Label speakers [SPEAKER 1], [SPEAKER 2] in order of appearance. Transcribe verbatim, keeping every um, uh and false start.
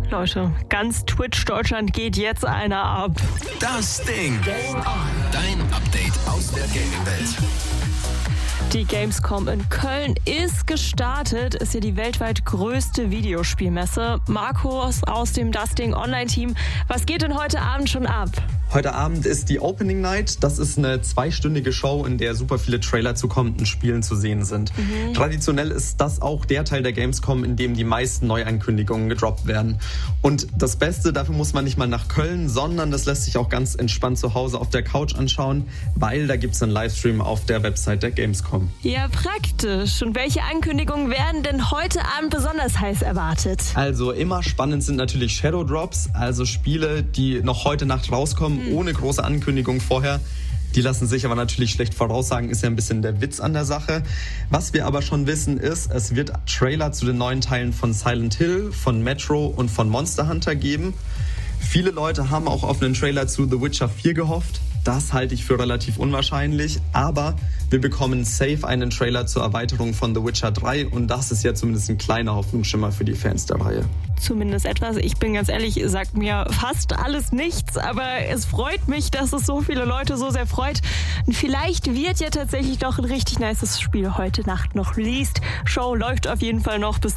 [SPEAKER 1] Leute, ganz Twitch Deutschland geht jetzt einer ab.
[SPEAKER 2] Das Ding. Game on. Dein Update aus der Gaming-Welt.
[SPEAKER 1] Die Gamescom in Köln ist gestartet, ist ja die weltweit größte Videospielmesse. Markus aus dem Das Ding Online-Team, was geht denn heute Abend schon ab?
[SPEAKER 3] Heute Abend ist die Opening Night. Das ist eine zweistündige Show, in der super viele Trailer zu kommenden Spielen zu sehen sind. Mhm. Traditionell ist das auch der Teil der Gamescom, in dem die meisten Neuankündigungen gedroppt werden. Und das Beste, dafür muss man nicht mal nach Köln, sondern das lässt sich auch ganz entspannt zu Hause auf der Couch anschauen, weil da gibt es einen Livestream auf der Website der Gamescom.
[SPEAKER 1] Ja, praktisch. Und welche Ankündigungen werden denn heute Abend besonders heiß erwartet?
[SPEAKER 3] Also immer spannend sind natürlich Shadow Drops, also Spiele, die noch heute Nacht rauskommen, hm. ohne große Ankündigung vorher. Die lassen sich aber natürlich schlecht voraussagen, ist ja ein bisschen der Witz an der Sache. Was wir aber schon wissen ist, es wird Trailer zu den neuen Teilen von Silent Hill, von Metro und von Monster Hunter geben. Viele Leute haben auch auf einen Trailer zu The Witcher vier gehofft. Das halte ich für relativ unwahrscheinlich, aber wir bekommen safe einen Trailer zur Erweiterung von The Witcher drei und das ist ja zumindest ein kleiner Hoffnungsschimmer für die Fans der Reihe.
[SPEAKER 1] Zumindest etwas. Ich bin ganz ehrlich, sagt mir fast alles nichts, aber es freut mich, dass es so viele Leute so sehr freut. Und vielleicht wird ja tatsächlich doch ein richtig nices Spiel heute Nacht noch released. Show läuft auf jeden Fall noch bis